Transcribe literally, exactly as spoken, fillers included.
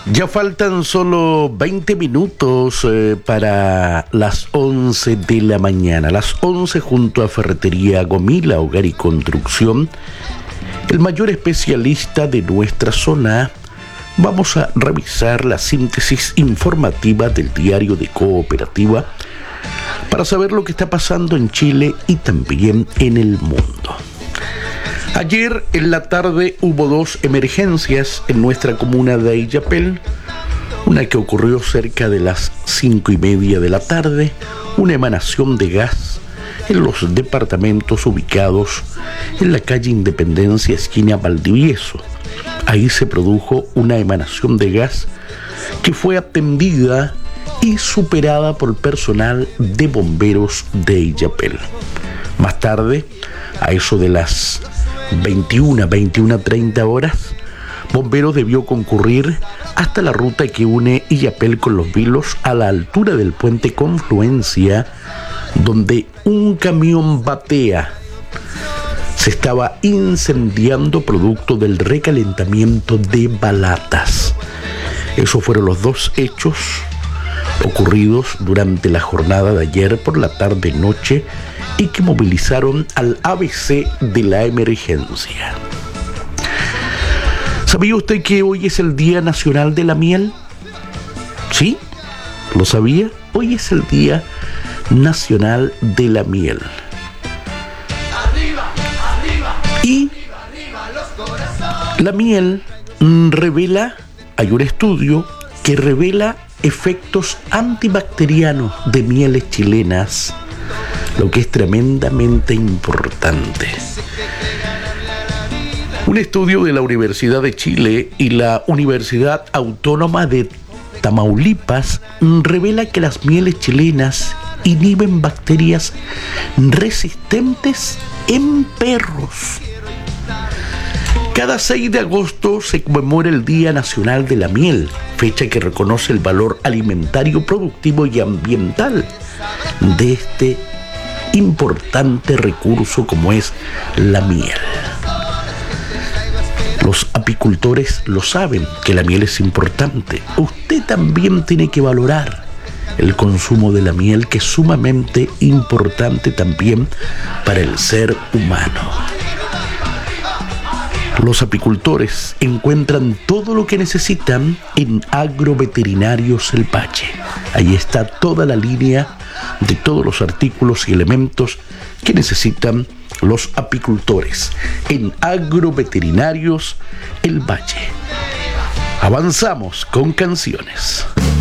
Ya faltan solo veinte minutos eh, para las once de la mañana. Las once junto a Ferretería Gomila, Hogar y Construcción, el mayor especialista de nuestra zona. Vamos a revisar la síntesis informativa del diario de Cooperativa para saber lo que está pasando en Chile y también en el mundo. Ayer en la tarde hubo dos emergencias en nuestra comuna de Illapel, una que ocurrió cerca de las cinco y media de la tarde, una emanación de gas en los departamentos ubicados en la calle Independencia, esquina Valdivieso. Ahí se produjo una emanación de gas que fue atendida y superada por personal de bomberos de Illapel. Más tarde, a eso de las veintiuna, veintiuna treinta horas, Bomberos debió concurrir hasta la ruta que une Illapel con Los Vilos a la altura del puente Confluencia, donde un camión batea se estaba incendiando producto del recalentamiento de balatas. Esos fueron los dos hechos ocurridos durante la jornada de ayer por la tarde-noche y que movilizaron al A B C de la emergencia. ¿Sabía usted que hoy es el Día Nacional de la Miel? ¿Sí? ¿Lo sabía? Hoy es el Día Nacional de la Miel. Y la miel revela, hay un estudio que revela efectos antibacterianos de mieles chilenas, lo que es tremendamente importante. Un estudio de la Universidad de Chile y la Universidad Autónoma de Tamaulipas revela que las mieles chilenas inhiben bacterias resistentes en perros. Cada seis de agosto se conmemora el Día Nacional de la Miel, fecha que reconoce el valor alimentario, productivo y ambiental de este importante recurso como es la miel. Los apicultores lo saben que la miel es importante. Usted también tiene que valorar el consumo de la miel, que es sumamente importante también para el ser humano. Los apicultores encuentran todo lo que necesitan en Agroveterinarios El Pache. Ahí está toda la línea de todos los artículos y elementos que necesitan los apicultores en Agroveterinarios El Valle. Avanzamos con canciones.